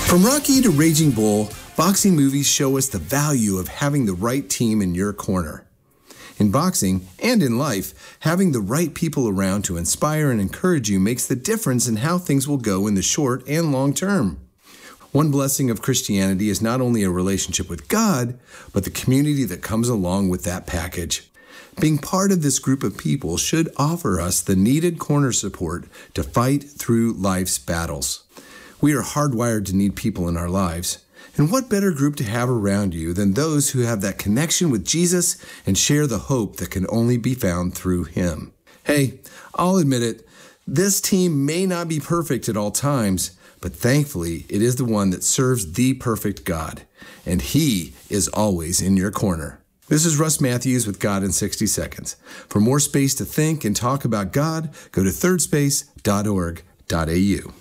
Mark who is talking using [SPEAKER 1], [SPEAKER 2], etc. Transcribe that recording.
[SPEAKER 1] From Rocky to Raging Bull, boxing movies show us the value of having the right team in your corner. In boxing and in life, having the right people around to inspire and encourage you makes the difference in how things will go in the short and long term. One blessing of Christianity is not only a relationship with God, but the community that comes along with that package. Being part of this group of people should offer us the needed corner support to fight through life's battles. We are hardwired to need people in our lives. And what better group to have around you than those who have that connection with Jesus and share the hope that can only be found through Him? Hey, I'll admit it, this team may not be perfect at all times, but thankfully it is the one that serves the perfect God, and He is always in your corner. This is Russ Matthews with God in 60 Seconds. For more space to think and talk about God, go to thirdspace.org.au.